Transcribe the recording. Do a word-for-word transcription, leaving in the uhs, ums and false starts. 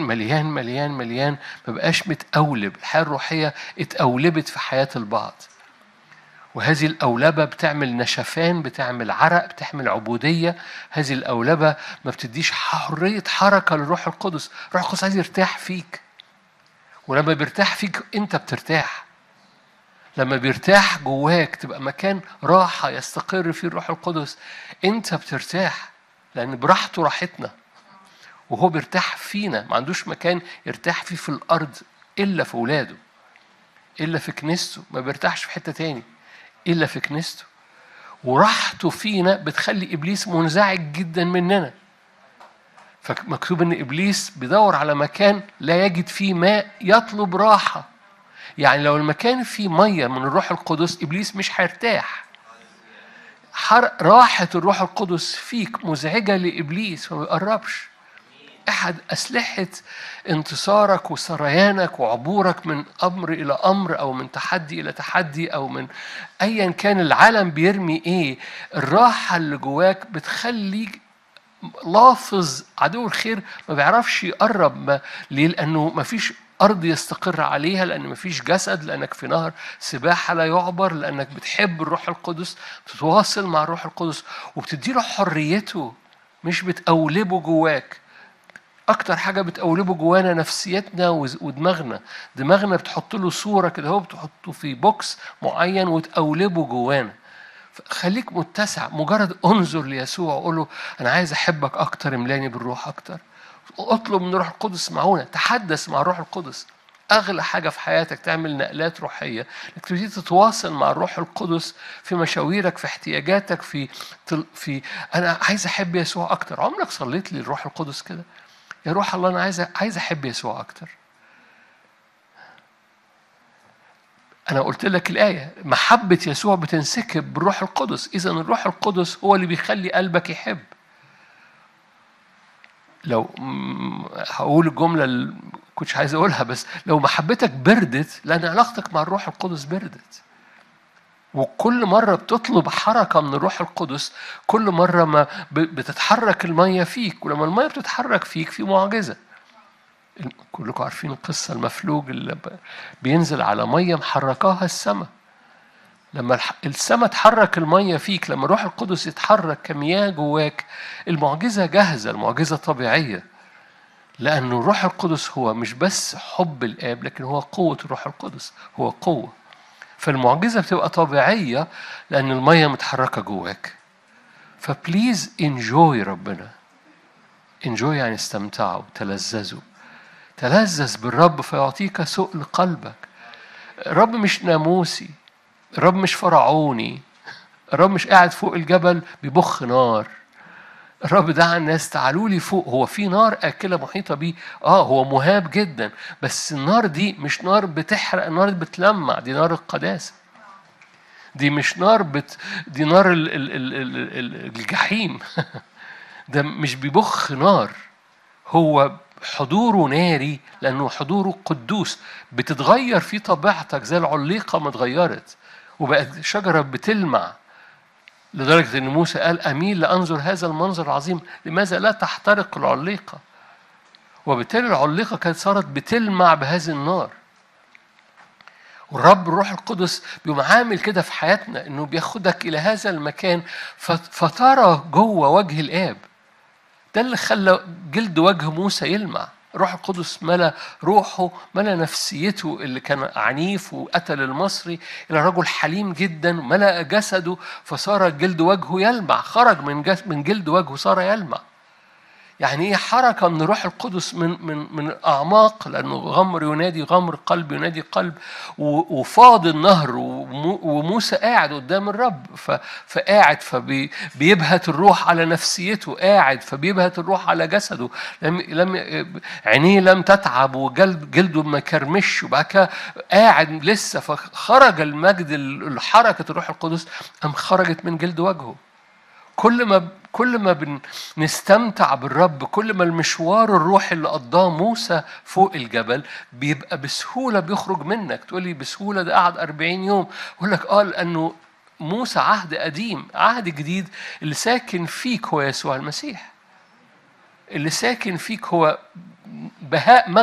مليان مليان مليان، ما بقاش متقولب. الحياة الروحية اتقولبت في حياة البعض، وهذه الأولبة بتعمل نشفان، بتعمل عرق، بتعمل عبودية. هذه الأولبة ما بتديش حرية حركة للروح القدس. الروح القدس عايز يرتاح فيك، ولما بيرتاح فيك أنت بترتاح. لما بيرتاح جواك تبقى مكان راحة يستقر فيه الروح القدس، أنت بترتاح، لأن براحته راحتنا، وهو بيرتاح فينا. ما عندوش مكان يرتاح فيه في الأرض إلا في ولاده، إلا في كنيسته. ما بيرتاحش في حتة تاني إلا في كنيسته. وراحته فينا بتخلي إبليس منزعج جدا مننا. فمكتوب إن إبليس بيدور على مكان لا يجد فيه ماء يطلب راحة. يعني لو المكان فيه مية من الروح القدس إبليس مش هيرتاح. راحة الروح القدس فيك مزعجة لإبليس فما بيقربش. أحد أسلحة انتصارك وسريانك وعبورك من أمر إلى أمر، أو من تحدي إلى تحدي، أو من أيا كان العالم بيرمي إيه، الراحة اللي جواك بتخليك لافظ عدو الخير ما بيعرفش يقرب. ما ليه؟ لأنه ما فيش أرض يستقر عليها، لأن ما فيش جسد، لأنك في نهر سباحة لا يعبر، لأنك بتحب الروح القدس، بتتواصل مع الروح القدس وبتديله حريته، مش بتقولبه جواك. أكتر حاجة بتقولبه جوانا نفسيتنا ودماغنا. دماغنا بتحط له صورة كده، هو بتحطه في بوكس معين وتقولبه جوانا. خليك متسع، مجرد انظر ليسوع وقول له أنا عايز أحبك أكتر، املاني بالروح أكتر. اطلب من الروح القدس معونة، تحدث مع الروح القدس. أغلى حاجة في حياتك تعمل نقلات روحية، إنك تبتدي تتواصل مع الروح القدس في مشاويرك، في احتياجاتك، في في أنا عايز أحب يسوع أكتر. عمرك صليت للروح القدس كده؟ يا روح الله أنا عايز عايز أحب يسوع أكتر. أنا قلت لك الآية، محبة يسوع بتنسكب بالروح القدس. إذن الروح القدس هو اللي بيخلي قلبك يحب. لو هقول الجملة اللي كنتش عايز أقولها، بس لو محبتك بردت لأن علاقتك مع الروح القدس بردت. وكل مرة بتطلب حركة من الروح القدس، كل مرة ما بتتحرك المية فيك، ولما المية بتتحرك فيك في معجزة. كلكم عارفين القصة، المفلوج اللي بينزل على مية محركاها السماء. لما السماء تحرك المية فيك، لما الروح القدس يتحرك كمياه جواك، المعجزة جاهزة، المعجزة طبيعية. لأنه الروح القدس هو مش بس حب الآب، لكن هو قوة الروح القدس، هو قوة. فالمعجزة بتبقى طبيعية لأن المية متحركة جواك. فبليز انجوي ربنا. انجوي يعني استمتعوا، تلذذوا. تلذذ بالرب فيعطيك سؤل قلبك. الرب مش ناموسي، الرب مش فرعوني، الرب مش قاعد فوق الجبل بيبخ نار. الرب دعا الناس تعالوا لي فوق. هو في نار آكلة محيطة بيه، آه هو مهاب جدا، بس النار دي مش نار بتحرق، نار بتلمع، دي نار القداسة. دي مش نار بت... دي نار ال... ال... ال... ال... الجحيم. ده مش بيبخ نار، هو حضوره ناري لأنه حضوره قدوس. بتتغير في طبيعتك زي العليقة ما اتغيرت وبقت شجرة بتلمع، لدرجة أن موسى قال أميل لأنظر هذا المنظر العظيم، لماذا لا تحترق العليقة؟ وبالتالي العليقة كانت صارت بتلمع بهذه النار. والرب الروح القدس بيقوم عامل كده في حياتنا، أنه بياخدك إلى هذا المكان فترى جوه وجه الآب. ده اللي خلى جلد وجه موسى يلمع. الروح القدس ملا روحه، ملا نفسيته اللي كان عنيف وقتل المصري إلى رجل حليم جدا، ملا جسده فصار جلد وجهه يلمع. خرج من من جلد وجهه صار يلمع. يعني ايه حركة من الروح القدس من من من الأعماق، لأنه غمر ينادي غمر، قلب ينادي قلب، وفاض النهر، وموسى قاعد قدام الرب فقاعد فبيبهت الروح على نفسيته، قاعد فبيبهت الروح على جسده. لم لم عينيه لم تتعب وجلد جلده ما كرمش، وبعد كده قاعد لسه، فخرج المجد الحركة الروح القدس أم خرجت من جلد وجهه. كل ما كل ما بنستمتع بالرب، كل ما المشوار الروحي اللي قضاه موسى فوق الجبل بيبقى بسهولة بيخرج منك. تقولي بسهولة ده قعد أربعين يوم، أقول لك آه لأنه موسى عهد قديم، عهد جديد اللي ساكن فيك هو يسوع المسيح. اللي ساكن فيك هو بهاء